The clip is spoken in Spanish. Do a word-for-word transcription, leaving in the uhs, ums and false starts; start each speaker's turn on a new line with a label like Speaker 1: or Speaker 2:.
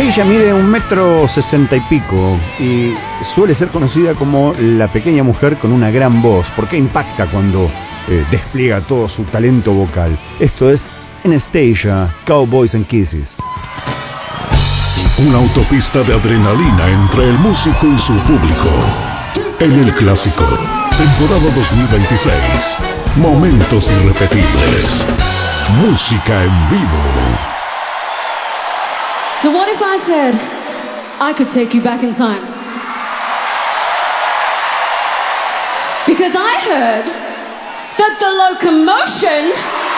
Speaker 1: Anastacia mide un metro sesenta y pico y suele ser conocida como la pequeña mujer con una gran voz, porque impacta cuando eh, despliega todo su talento vocal. Esto es Anastacia, Cowboys and Kisses.
Speaker 2: Una autopista de adrenalina entre el músico y su público. En el clásico, temporada dos mil veintiséis. Momentos irrepetibles. Música en vivo.
Speaker 3: So what if I said I could take you back in time? Because I heard that the locomotion